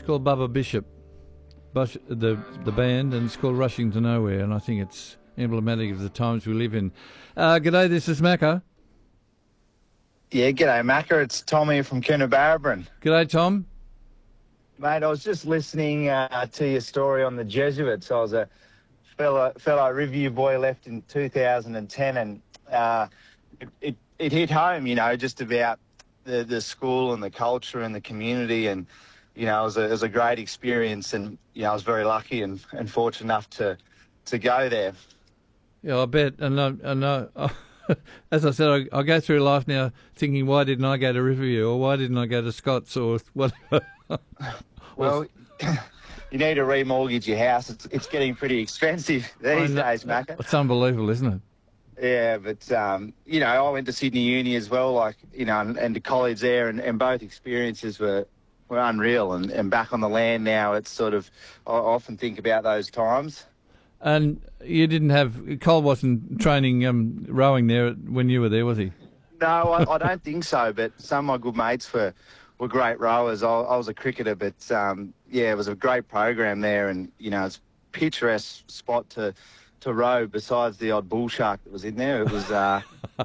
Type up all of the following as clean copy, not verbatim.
called Bubba Bishop, the band, and it's called Rushing to Nowhere, and I think it's emblematic of the times we live in. G'day, this is Macca. Yeah, g'day, Macca. It's Tommy from Coonabarabran. G'day, Tom. Mate, I was just listening to your story on the Jesuits. I was a fellow review boy, left in 2010, and it hit home, just about the school and the culture and the community, and it was a great experience, and I was very lucky and fortunate enough to go there. Yeah, I bet. And as I said, I go through life now thinking, why didn't I go to Riverview, or why didn't I go to Scott's, or whatever? Well, you need to remortgage your house. It's getting pretty expensive these days, Macca. It's unbelievable, isn't it? Yeah, but, I went to Sydney Uni as well, and to college there, and both experiences were unreal. And back on the land now, it's sort of, I often think about those times. And you didn't have, Cole wasn't training rowing there when you were there, was he? No, I don't think so, but some of my good mates were great rowers. I was a cricketer, but, it was a great program there, and, it's a picturesque spot to row besides the odd bull shark that was in there. It was a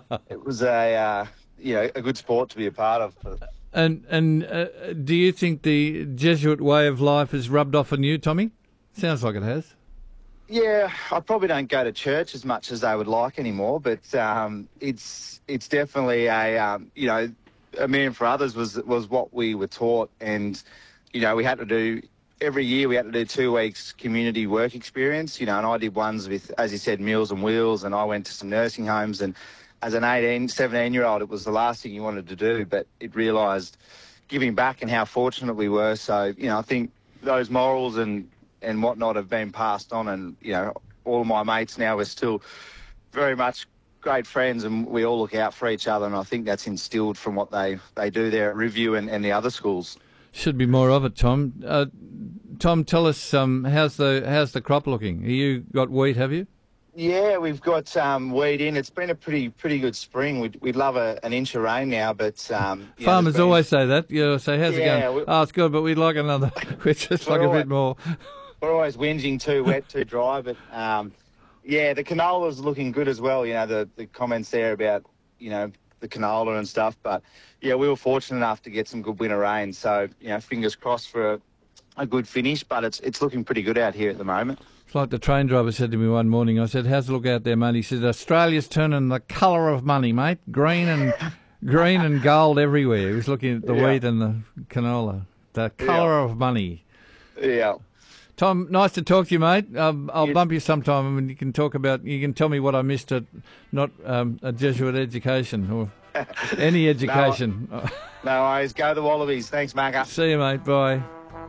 good sport to be a part of. And do you think the Jesuit way of life has rubbed off on you, Tommy? Sounds like it has. Yeah, I probably don't go to church as much as they would like anymore, but it's definitely a million for others was what we were taught, and we had to do every year. We had to do 2 weeks community work experience, and I did ones with, as you said, Meals on Wheels, and I went to some nursing homes, and as an 17-year-old, it was the last thing you wanted to do, but it realised giving back and how fortunate we were. So, I think those morals and whatnot have been passed on, and, all of my mates now, we're still very much great friends, and we all look out for each other, and I think that's instilled from what they do there at Review and the other schools. Should be more of it, Tom. Tom, tell us, how's the crop looking? You got wheat, have you? Yeah, we've got wheat in. It's been a pretty good spring. We'd love an inch of rain now, but farmers always say that. Say, how's it going? It's good, but we'd like another. We'd just like a bit more. We're always whinging too wet, too dry, but the canola's looking good as well. The comments there about the canola and stuff, but we were fortunate enough to get some good winter rain, so fingers crossed for a good finish, but it's looking pretty good out here at the moment. It's like the train driver said to me one morning. I said, how's it look out there, mate? He said, Australia's turning the colour of money, mate. Green and gold everywhere. He was looking at the wheat and the canola. The colour of money. Yeah. Tom, nice to talk to you, mate. I'll bump you sometime, and you can tell me what I missed at not a Jesuit education or any education. No worries. Go the Wallabies. Thanks, Macca. See you, mate. Bye.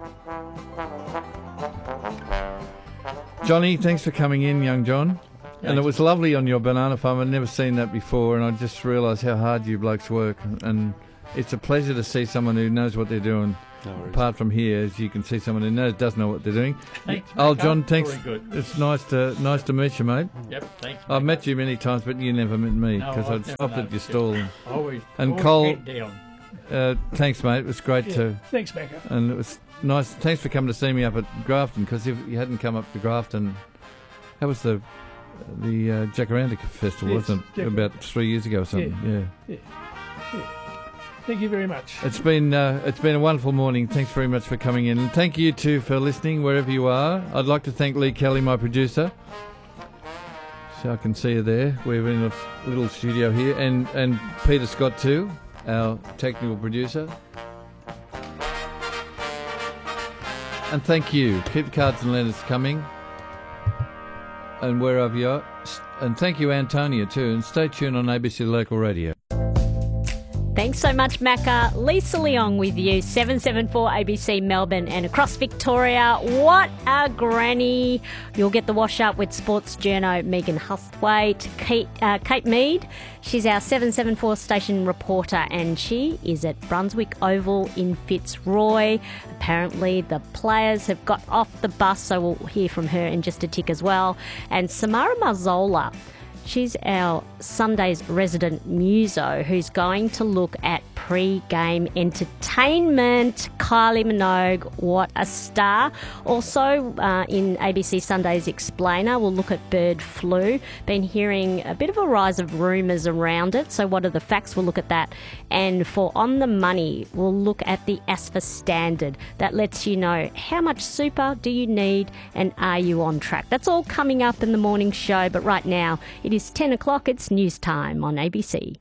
Johnny, thanks for coming in, young John. And it was lovely on your banana farm. I'd never seen that before, and I just realised how hard you blokes work. And it's a pleasure to see someone who knows what they're doing. No worries. Apart from here, as you can see someone who does know what they're doing. Thanks, John, thanks. Very good. It's nice to meet you, mate. Yep, thanks. I've met you many times, but you never met me because No, I'd stopped at your stall. Always. And always Cole, head down. thanks, mate. It was great to. Thanks, Macca. And it was nice. Thanks for coming to see me up at Grafton, because if you hadn't come up to Grafton, that was the Jacaranda Festival, Yes, wasn't it? About 3 years ago or something. Yeah. Thank you very much. It's been a wonderful morning. Thanks very much for coming in, and thank you too for listening wherever you are. I'd like to thank Lee Kelly, my producer. So I can see you there. We're in a little studio here, and Peter Scott too, our technical producer. And thank you. Keep the cards and letters coming. And wherever you are. And thank you, Antonia, too. And stay tuned on ABC Local Radio. Thanks so much, Macca. Lisa Leong with you, 774 ABC Melbourne and across Victoria. What a granny. You'll get the wash up with sports journo Megan Hustwaite, Kate Mead. She's our 774 station reporter, and she is at Brunswick Oval in Fitzroy. Apparently the players have got off the bus, so we'll hear from her in just a tick as well. And Samara Marzola, she's our Sunday's resident muso who's going to look at pre-game entertainment. Kylie Minogue, what a star. Also, in ABC Sunday's Explainer, we'll look at bird flu. Been hearing a bit of a rise of rumours around it, so what are the facts? We'll look at that. And for On the Money, we'll look at the ASFA standard. That lets you know how much super do you need and are you on track. That's all coming up in the morning show, but right now it is 10 o'clock. It's news time on ABC.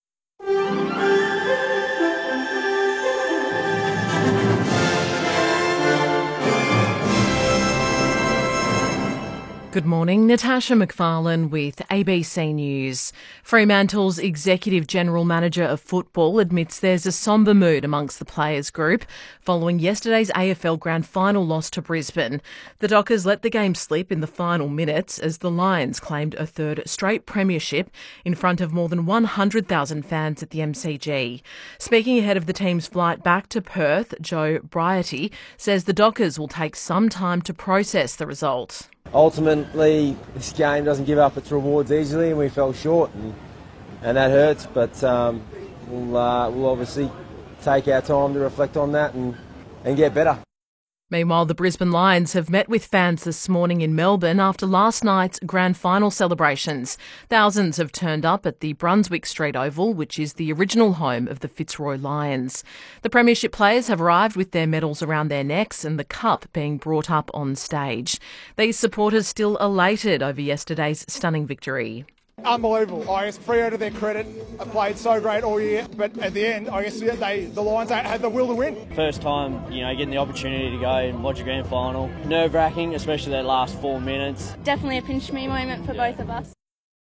Good morning, Natasha McFarlane with ABC News. Fremantle's Executive General Manager of Football admits there's a sombre mood amongst the players group following yesterday's AFL Grand Final loss to Brisbane. The Dockers let the game slip in the final minutes as the Lions claimed a third straight premiership in front of more than 100,000 fans at the MCG. Speaking ahead of the team's flight back to Perth, Joe Briety says the Dockers will take some time to process the result. Ultimately, this game doesn't give up its rewards easily, and we fell short, and that hurts. But we'll obviously take our time to reflect on that and get better. Meanwhile, the Brisbane Lions have met with fans this morning in Melbourne after last night's grand final celebrations. Thousands have turned up at the Brunswick Street Oval, which is the original home of the Fitzroy Lions. The Premiership players have arrived with their medals around their necks and the cup being brought up on stage. These supporters still elated over yesterday's stunning victory. Unbelievable. I guess 3 out of their credit. I played so great all year, but at the end, I guess the Lions had the will to win. First time, getting the opportunity to go and watch a grand final. Nerve-wracking, especially that last 4 minutes. Definitely a pinch-me moment for both of us.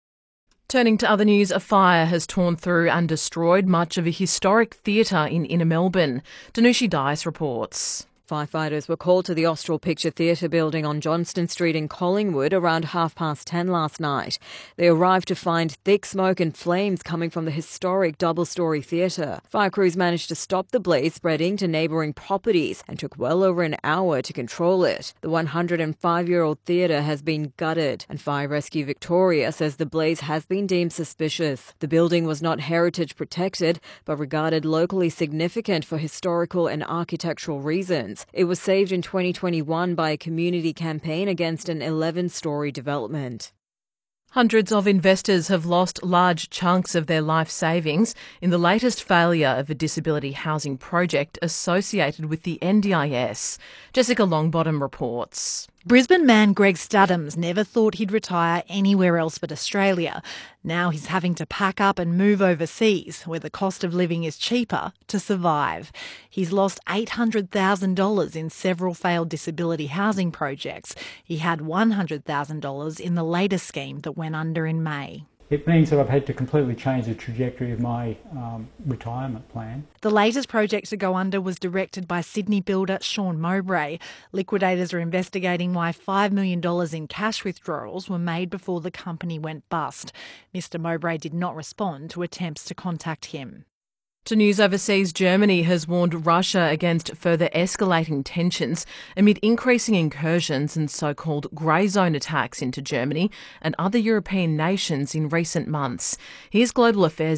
Turning to other news, a fire has torn through and destroyed much of a historic theatre in inner Melbourne. Danushi Dice reports. Firefighters were called to the Austral Picture Theatre building on Johnston Street in Collingwood around 10:30 last night. They arrived to find thick smoke and flames coming from the historic double-storey theatre. Fire crews managed to stop the blaze spreading to neighbouring properties and took well over an hour to control it. The 105-year-old theatre has been gutted, and Fire Rescue Victoria says the blaze has been deemed suspicious. The building was not heritage protected, but regarded locally significant for historical and architectural reasons. It was saved in 2021 by a community campaign against an 11-storey development. Hundreds of investors have lost large chunks of their life savings in the latest failure of a disability housing project associated with the NDIS. Jessica Longbottom reports. Brisbane man Greg Studdams never thought he'd retire anywhere else but Australia. Now he's having to pack up and move overseas, where the cost of living is cheaper, to survive. He's lost $800,000 in several failed disability housing projects. He had $100,000 in the latest scheme that went under in May. It means that I've had to completely change the trajectory of my retirement plan. The latest project to go under was directed by Sydney builder Sean Mowbray. Liquidators are investigating why $5 million in cash withdrawals were made before the company went bust. Mr Mowbray did not respond to attempts to contact him. To news overseas, Germany has warned Russia against further escalating tensions amid increasing incursions and so-called grey zone attacks into Germany and other European nations in recent months. Here's Global Affairs